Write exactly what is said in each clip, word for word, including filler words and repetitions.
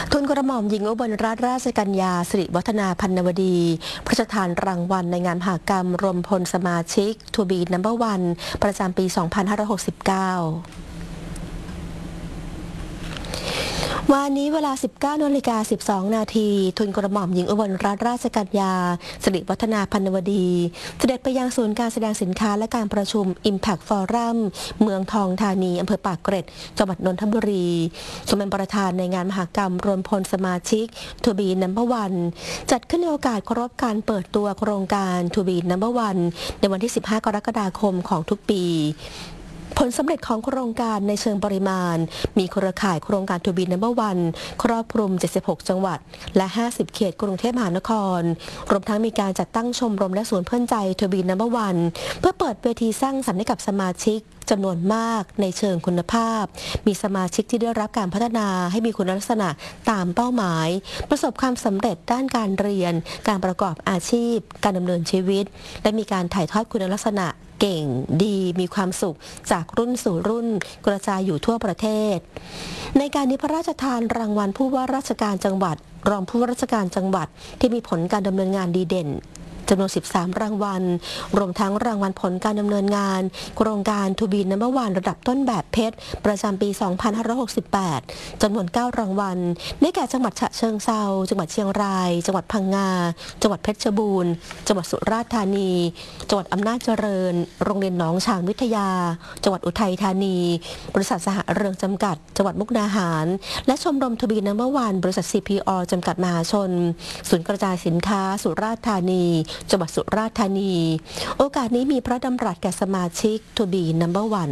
ทุนกระหม่อมหญิงอุบลรัตนราชกัญญาสิริวัฒนาพันนวดีพระราชทานรางวัลในงานมหกรรมรวมพลสมาชิกทูบีนัมเบอร์วันประจำปี สองพันห้าร้อยหกสิบเก้า วันนี้เวลา สิบเก้านาฬิกาสิบสองนาทีทุนกระหม่อมหญิงอุบลรัตนราชกัญญาสิริวัฒนาพันนวดีเสด็จไปยังศูนย์การแสดงสินค้าและการประชุม Impact Forum เมืองทองธานีอำเภอปากเกร็ดจังหวัดนนทบุรีทรงเป็นประธานในงานมหกรรมรวมพลสมาชิกทูบีนัมเบอร์วันจัดขึ้นในโอกาสเคารพการเปิดตัวโครงการทูบีนัมเบอร์วันในวันที่ สิบห้ากรกฎาคมของทุกปีผลสำเร็จของโครงการในเชิงปริมาณมีเครือข่ายโครงการทูบีนัมเบอร์วันครอบคลุมเจ็ดสิบหกจังหวัดและห้าสิบเขตกรุงเทพมหานครรวมทั้งมีการจัดตั้งชมรมและศูนย์เพื่อนใจทูบีนัมเบอร์วันเพื่อเปิดเวทีสร้างสรรค์ให้กับสมาชิกจำนวนมากในเชิงคุณภาพมีสมาชิกที่ได้รับการพัฒนาให้มีคุณลักษณะตามเป้าหมายประสบความสำเร็จด้านการเรียนการประกอบอาชีพการดำเนินชีวิตและมีการถ่ายทอดคุณลักษณะเก่งดีมีความสุขจากรุ่นสู่รุ่นกระจายอยู่ทั่วประเทศในการนี้พระราชทานรางวัลผู้ว่าราชการจังหวัดรองผู้ว่าราชการจังหวัดที่มีผลการดำเนินงานดีเด่นจำนวนสิบสามรางวัลรวมทั้งรางวัลผลการดำเนินงานโครงการทูบีนัมเบอร์วันระดับต้นแบบเพชรประจำปี สองพันห้าร้อยหกสิบแปด จำนวนเก้ารางวัลได้แก่จังหวัดฉะเชิงเทราจังหวัดเชียงรายจังหวัดพังงาจังหวัดเพชรบูรณ์จังหวัดสุราษฎร์ธานีจังหวัดอำนาจเจริญโรงเรียนหนองฉางวิทยาจังหวัดอุทัยธานีบริษัทสหเรืองจำกัดจังหวัดมุกดาหารและชมรมทูบีนัมเบอร์วันบริษัท ซี พี อ จำกัดมหาชนศูนย์กระจายสินค้าสุราษฎร์ธานีจังหวัดสุราษฎร์ธานีโอกาสนี้มีพระดำรัสแก่สมาชิกทูบีนัมเบอร์วัน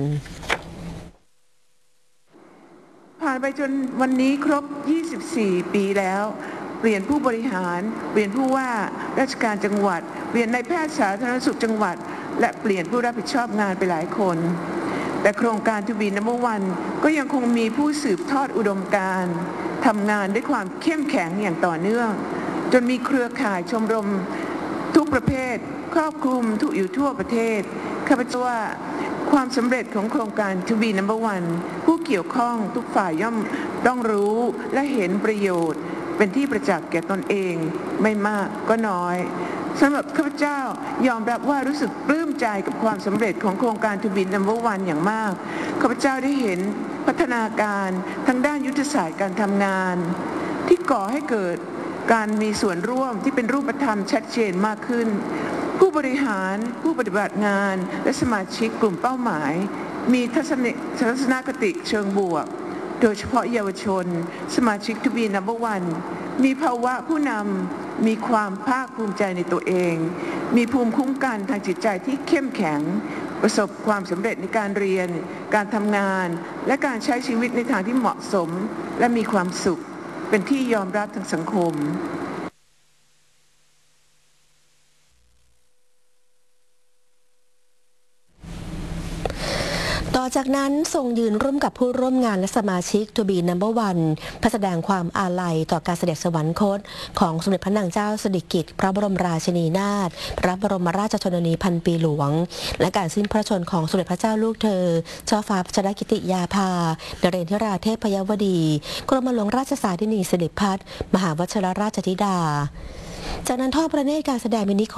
ผ่านไปจนวันนี้ครบยี่สิบสี่ปีแล้วเปลี่ยนผู้บริหารเปลี่ยนผู้ว่าราชการจังหวัดเปลี่ยนนายแพทย์สาธารณสุขจังหวัดและเปลี่ยนผู้รับผิดชอบงานไปหลายคนแต่โครงการทูบีนัมเบอร์วันก็ยังคงมีผู้สืบทอดอุดมการณ์ทำงานด้วยความเข้มแข็งอย่างต่อเนื่องจนมีเครือข่ายชมรมทุกประเภทครอบคลุมทุกอยู่ทั่วประเทศข้าพเจ้าว่าความสำเร็จของโครงการทูบีนัมเบอร์วันผู้เกี่ยวข้องทุกฝ่ายย่อมต้องรู้และเห็นประโยชน์เป็นที่ประจักษ์แก่ตนเองไม่มากก็น้อยสำหรับข้าพเจ้ายอมรับว่ารู้สึกปลื้มใจกับความสำเร็จของโครงการทูบีนัมเบอร์วันอย่างมากข้าพเจ้าได้เห็นพัฒนาการทางด้านยุทธศาสตร์การทำงานที่ก่อให้เกิดการมีส่วนร่วมที่เป็นรูปธรรมชัดเจนมากขึ้นผู้บริหารผู้ปฏิบัติงานและสมาชิกกลุ่มเป้าหมายมีทัศนทัศนคติเชิงบวกโดยเฉพาะเยาวชนสมาชิกทูบีนัมเบอร์วันมีภาวะผู้นำมีความภาคภูมิใจในตัวเองมีภูมิคุ้มกันทางจิตใจที่เข้มแข็งประสบความสำเร็จในการเรียนการทำงานและการใช้ชีวิตในทางที่เหมาะสมและมีความสุขเป็นที่ยอมรับทางสังคมต่อจากนั้นทรงยืนร่วมกับผู้ร่วมงานและสมาชิกทูบีนัมเบอร์วันเพื่อแสดงความอาลัยต่อการเสด็จสวรรคตของสมเด็จพระนางเจ้าสิริกิติ์พระบรมราชินีนาถพระบรมราชชนนีพันปีหลวงและการสิ้นพระชนม์ของสมเด็จพระเจ้าลูกเธอเจ้าฟ้าพัชรกิติยาภานเรนทิราเทพยวดีกรมหลวงราชสาธินีสิริพัฒน์มหาวชิรราชธิดาจากนั้นทอดพระเนตรการแสดงมินิ